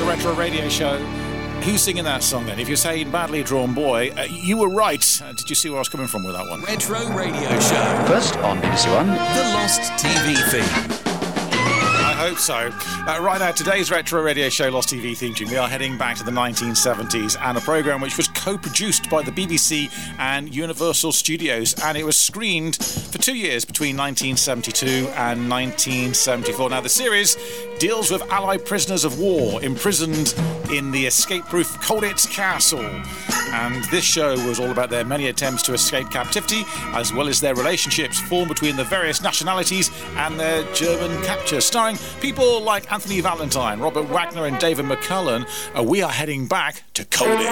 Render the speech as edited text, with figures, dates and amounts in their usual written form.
a retro radio show. Who's singing that song then? If you're saying Badly Drawn Boy, you were right. Did you see where I was coming from with that one? Retro Radio Show. First on BBC One, The Lost TV Theme. I hope so. Right now, today's Retro Radio Show Lost TV theme tune, we are heading back to the 1970s and a programme which was co-produced by the BBC and Universal Studios, and it was screened for 2 years between 1972 and 1974. Now, the series deals with Allied prisoners of war imprisoned in the escape-proof Colditz Castle. And this show was all about their many attempts to escape captivity, as well as their relationships formed between the various nationalities and their German capture. Starring people like Anthony Valentine, Robert Wagner and David McCullough, we are heading back to Colditz.